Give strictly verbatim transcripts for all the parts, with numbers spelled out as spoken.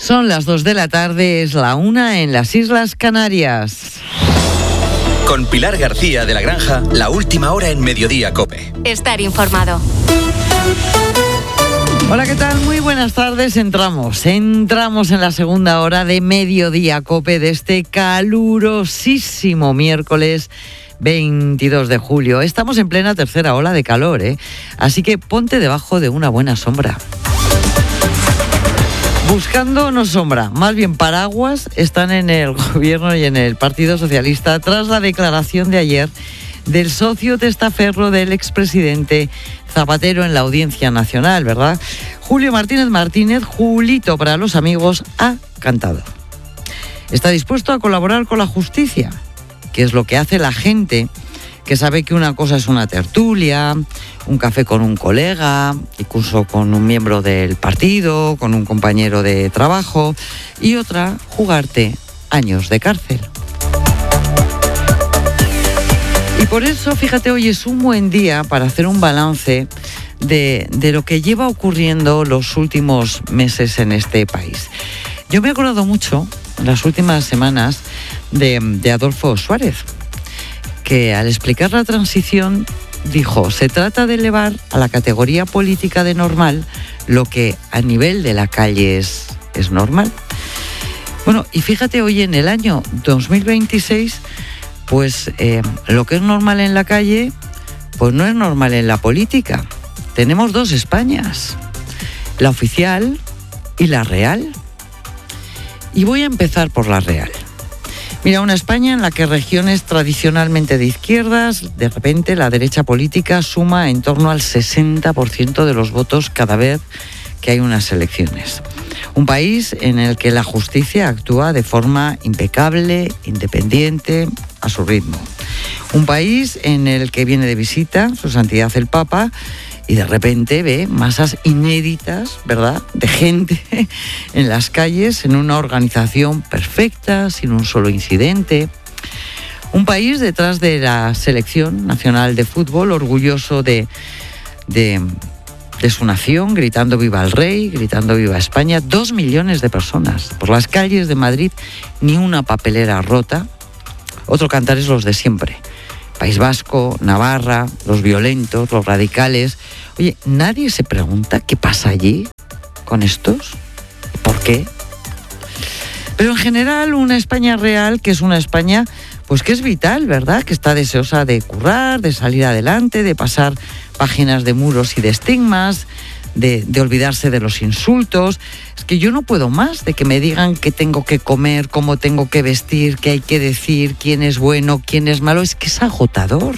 Son las dos de la tarde, es la una en las Islas Canarias. Con Pilar García de la Granja, la última hora en Mediodía COPE. Estar informado. Hola, ¿qué tal? Muy buenas tardes. Entramos, entramos en la segunda hora de Mediodía COPE de este calurosísimo miércoles veintidós de julio. Estamos en plena tercera ola de calor, ¿eh? Así que ponte debajo de una buena sombra. Buscando no sombra, más bien paraguas, están en el gobierno y en el Partido Socialista tras la declaración de ayer del socio testaferro del expresidente Zapatero en la Audiencia Nacional, ¿verdad? Julio Martínez Martínez, Julito para los amigos, ha cantado. Está dispuesto a colaborar con la justicia, que es lo que hace la gente que sabe que una cosa es una tertulia, un café con un colega, incluso con un miembro del partido, con un compañero de trabajo, y otra, jugarte años de cárcel. Y por eso, fíjate, hoy es un buen día para hacer un balance de, de lo que lleva ocurriendo los últimos meses en este país. Yo me he acordado mucho en las últimas semanas de, de Adolfo Suárez, que al explicar la transición dijo: se trata de elevar a la categoría política de normal lo que a nivel de la calle es, es normal. Bueno, y fíjate, hoy en el año dos mil veintiséis, pues eh, lo que es normal en la calle, pues no es normal en la política. Tenemos dos Españas, la oficial y la real. Y voy a empezar por la real. Mira, una España en la que regiones tradicionalmente de izquierdas, de repente la derecha política suma en torno al sesenta por ciento de los votos cada vez que hay unas elecciones. Un país en el que la justicia actúa de forma impecable, independiente, a su ritmo. Un país en el que viene de visita Su Santidad el Papa y de repente ve masas inéditas, ¿verdad?, de gente en las calles, en una organización perfecta, sin un solo incidente. Un país detrás de la Selección Nacional de Fútbol, orgulloso de, de, de su nación, gritando viva el rey, gritando viva España. Dos millones de personas por las calles de Madrid, ni una papelera rota. Otro cantar es los de siempre. País Vasco, Navarra, los violentos, los radicales. Oye, ¿nadie se pregunta qué pasa allí con estos? ¿Por qué? Pero en general, una España real, que es una España pues que es vital, ¿verdad? Que está deseosa de currar, de salir adelante, de pasar páginas de muros y de estigmas, de, de olvidarse de los insultos. Es que yo no puedo más de que me digan qué tengo que comer, cómo tengo que vestir, qué hay que decir, quién es bueno, quién es malo. Es que es agotador.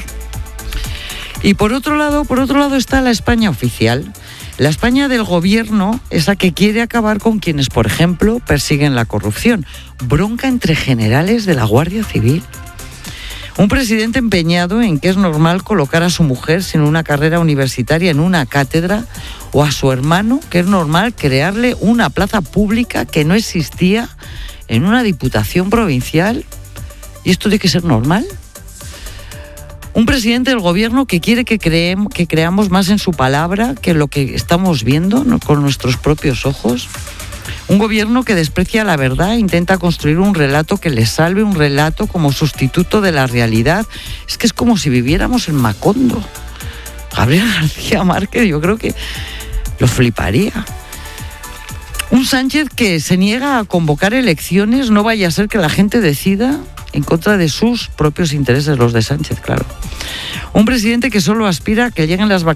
Y por otro lado, por otro lado está la España oficial. La España del gobierno, esa que quiere acabar con quienes, por ejemplo, persiguen la corrupción. Bronca entre generales de la Guardia Civil. Un presidente empeñado en que es normal colocar a su mujer sin una carrera universitaria en una cátedra, o a su hermano, que es normal crearle una plaza pública que no existía en una diputación provincial. ¿Y esto tiene que ser normal? Un presidente del gobierno que quiere que, creem, que creamos más en su palabra que en lo que estamos viendo, ¿no?, con nuestros propios ojos. Un gobierno que desprecia la verdad e intenta construir un relato que le salve, un relato como sustituto de la realidad. Es que es como si viviéramos en Macondo. Gabriel García Márquez, yo creo que lo fliparía. Un Sánchez que se niega a convocar elecciones, no vaya a ser que la gente decida en contra de sus propios intereses, los de Sánchez, claro. Un presidente que solo aspira a que lleguen las vacaciones